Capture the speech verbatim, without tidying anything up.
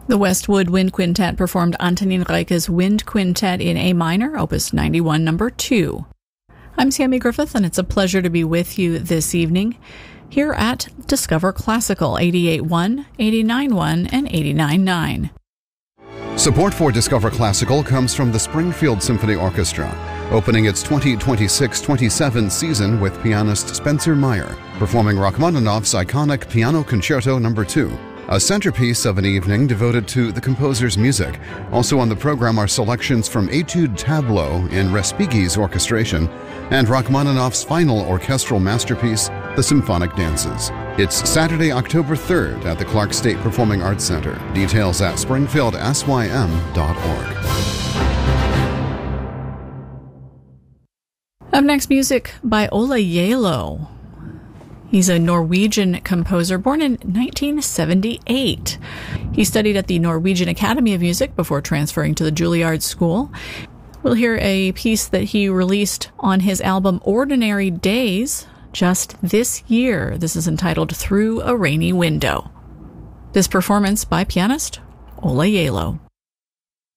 The Westwood Wind Quintet performed Antonin Reiche's Wind Quintet in A minor, Opus ninety-one, number two. I'm Sammy Griffith, and it's a pleasure to be with you this evening here at Discover Classical, eighty-eight point one, eighty-nine point one, and eighty-nine point nine. Support for Discover Classical comes from the Springfield Symphony Orchestra, opening its twenty twenty-six twenty-seven season with pianist Spencer Meyer, performing Rachmaninoff's iconic Piano Concerto number two, a centerpiece of an evening devoted to the composer's music. Also on the program are selections from Etude Tableau in Respighi's orchestration and Rachmaninoff's final orchestral masterpiece, the Symphonic Dances. It's Saturday, October third at the Clark State Performing Arts Center. Details at springfield s y m dot org. Up next, music by Ola Gjeilo. He's a Norwegian composer born in nineteen seventy-eight. He studied at the Norwegian Academy of Music before transferring to the Juilliard School. We'll hear a piece that he released on his album Ordinary Days just this year. This is entitled Through a Rainy Window. This performance by pianist Ola Gjeilo.